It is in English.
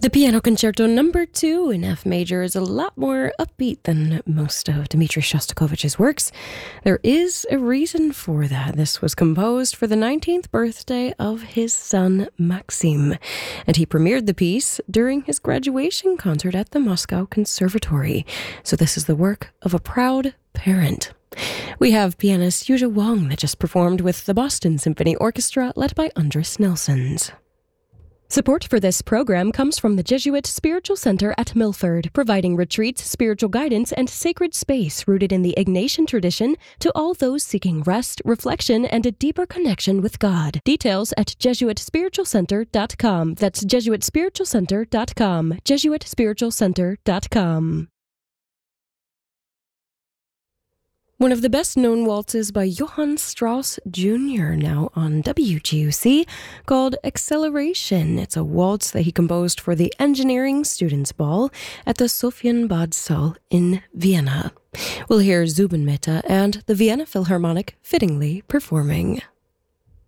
The Piano Concerto Number 2 in F major is a lot more upbeat than most of Dmitri Shostakovich's works. There is a reason for that. This was composed for the 19th birthday of his son Maxim, and he premiered the piece during his graduation concert at the Moscow Conservatory. So this is the work of a proud parent. We have pianist Yuja Wong that just performed with the Boston Symphony Orchestra led by Andris Nelsons. Support for this program comes from the Jesuit Spiritual Center at Milford, providing retreats, spiritual guidance, and sacred space rooted in the Ignatian tradition to all those seeking rest, reflection, and a deeper connection with God. Details at JesuitSpiritualCenter.com. That's JesuitSpiritualCenter.com. JesuitSpiritualCenter.com. One of the best-known waltzes by Johann Strauss Jr. now on WGUC, called Acceleration. It's a waltz that he composed for the Engineering Students' Ball at the Sophienbad Saal in Vienna. We'll hear Zubin Mehta and the Vienna Philharmonic fittingly performing.